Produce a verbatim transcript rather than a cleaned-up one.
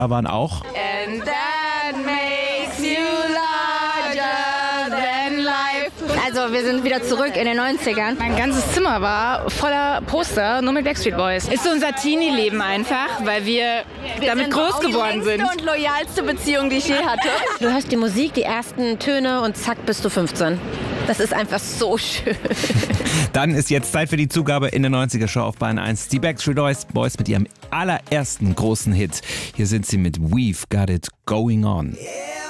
waren auch. And that makes you larger than life. Also wir sind wieder zurück in den neunzigern. Mein ganzes Zimmer war voller Poster, nur mit Backstreet Boys. Ist so unser Teenie-Leben einfach, weil wir, wir damit groß geworden sind. Die längste und loyalste Beziehung, die ich je hatte. Du hörst die Musik, die ersten Töne und zack, bist du fünfzehn. Das ist einfach so schön. Dann ist jetzt Zeit für die Zugabe in der neunziger-Show auf Bayern eins. Die Backstreet Boys mit ihrem allerersten großen Hit. Hier sind sie mit We've Got It Going On. Yeah.